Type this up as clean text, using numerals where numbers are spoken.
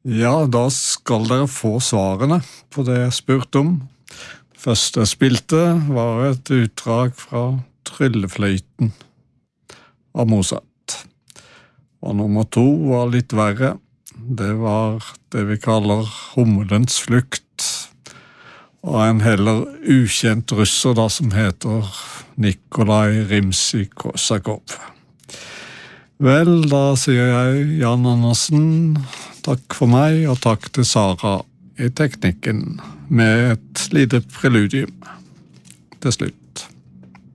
Ja, da skal dere få svarene på det jeg spurte om. Det første jeg spilte var et utdrag fra Tryllefløyten av Mozart. Og nummer 2 var litt verre. Det var det vi kaller Hummelens flukt, og en heller ukjent russer da, som heter Nikolai Rimsky-Korsakov. Vel, da sier jeg Jan Andersen, takk for meg, og takk til Sara i teknikken, med et lite preludium til slutt.